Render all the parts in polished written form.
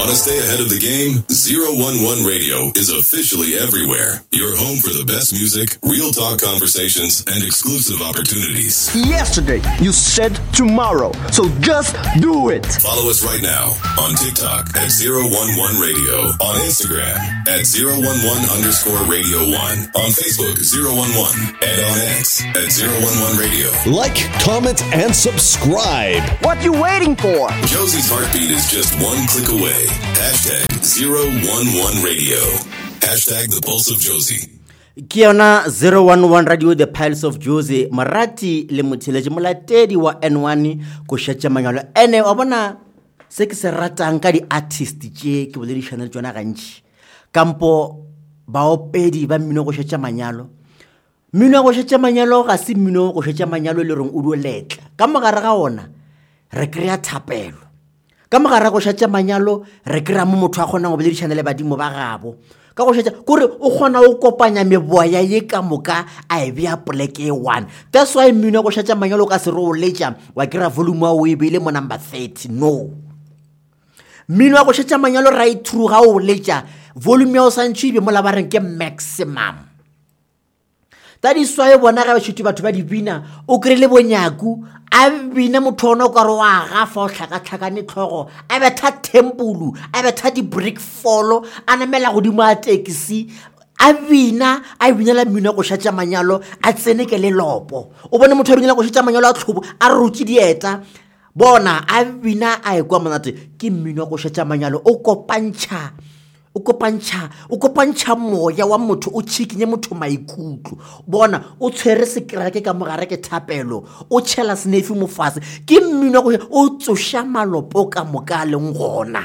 Want to stay ahead of the game? 011 Radio is officially everywhere. Your home for the best music, real talk conversations, and exclusive opportunities. Yesterday, you said tomorrow, so just do it. Follow us right now on TikTok at 011 Radio, on Instagram at 011_Radio1, on Facebook 011, and on X at 011 Radio. Like, comment, and subscribe. What you waiting for? Josie's heartbeat is just one click away. Hashtag 011 Radio. Hashtag the pulse of Josie. Kiona 011 Radio, the pulse of Josie. Marati le mothileji molatedi wa N1 ko shetša manyalo. Ene wa bona se ke se ratang ka di artist tše ke boledi channel tsona gantši. Kampo baopedi ba mmino go shetša manyalo. Mmino go shetša manyalo ga se mmino go shetša manyalo le reng o duo letla. Ka mogare ga ona re kry-a thapelo. Ka mogare go shetša manyalo re kry-a mo motho a kgonang go boledi channel badimo ba gabo. Ka go shetša kore o kgona o kopanya meboya ye ka moka a e bea poleke e one. That's why mmino go shetša manyalo ka se re o letša wa kry-a volume wa o e beile mo number 30. No. Mmino go shetša manyalo right through ga o letša volume ya o santšhe be mo la ba reng ke maximum. That is why bona ga ba šuti batho ba di bina o kry-ile bonyaku a bina motho ona o ka re wa gafa o tlhakatlhakane tlhogo a betha tempulu a betha di-brick follow a namela godimo a taxi a binela mmino go shetša manyalo a tsene ke lelopo o bone motho a binela go shetša manyalo a tlhobo a rutse dieta bona a bina a ekwa monate ke mmino go shetša manyalo o kopantšha moya wa motho o tšhikinye motho maikutlo bona o tshwere sekereke ka mogare ke thapelo o tšhela senefi mo fase ke mmino go o tsoša malopo ka moka leng gona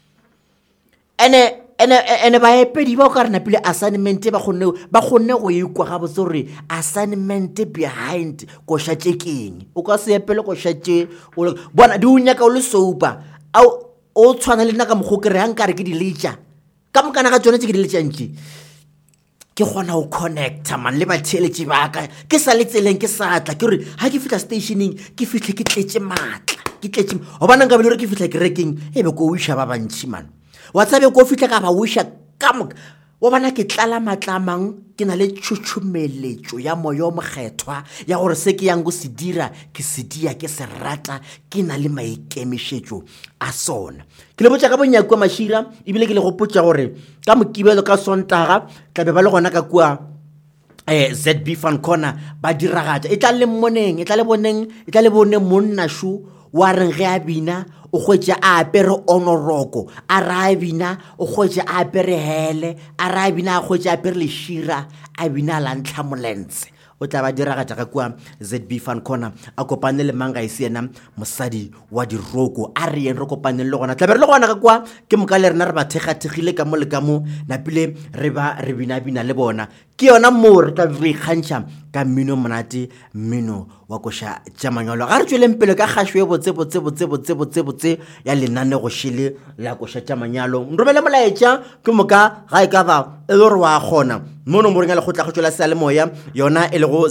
ene baepedi ba o ka re napile assignment ba kgonne go ikwa ga botse gore assignment behind ko shatše keng o ka se epele ko shatše bona di o nyaka o le soupa o tshwana le nna ka mogokere ya nkare ke di letša ka mokana ka tsone tse ke di letšantše ke kgona go connecta man le batheletši baka ke sa le tseleng ke satla ke gore ga ke fihla stationeng ke fihle ke tletše maatla go bana nka bele gore ke fihla kerekeng ebe ko wisha ba bantši man wa tsabe ko fihla ka ba wisha ka moka wa bana ke tlala matlamang ke na le tšhutšumeletšo ya moya o mokgethwa ya gore se ke yang go se dira ke se dia ke se rata ke na le maikemišetšo a sona ke le botša ka bonyaku wa mašira ebile ke le gopotša gore ka mokibelo ka sontaga tlabe ba le gona ka kua ZB Fan Corner ba diragatša e tla le boneng monnašu wa reng ge a bina o kgwetša a apere onoroko a ra a bina o kgwetša a apere hele a ra a bina a kgwetša a apere lešira a bina a lantlha molense o tla ba diragatša ka kua ZB Fan Corner a kopane le manga ise yena mosadi wa diroko a re yen re kopane le gona tlabe re le gona ka kua ke moka le rena re ba thekgathegile ka mo le ka mo napile re bina le bona ke yona mo re tla re ikgantšha ka mmino monate mmino wa koša tša manyalo ga re tšweleng pele ka kgašo ye botse ya lenane go šele la koša tša manyalo nromele molaetša ke moka ga e ka ba e le gore wa kgona mono mo reng ya lekgotla go tšwela sealemoya yona e le go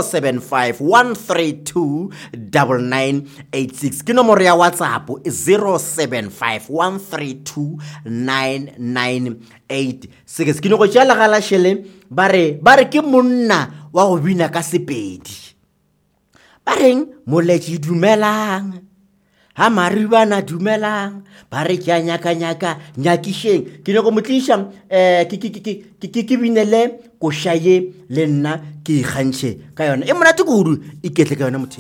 0751329986 ke nomoro ya WhatsApp 0751329986 ke no go tšea legala šele ba re ke monna wa go bina ka sepedi ba reng moletši dumelang ha maribana dumelang ba re ke a nyaka nyakišeng ke ne go motliša ke binele koša ye le nna ke ikgantšhe ka yona e monate kudu iketle ka yona motho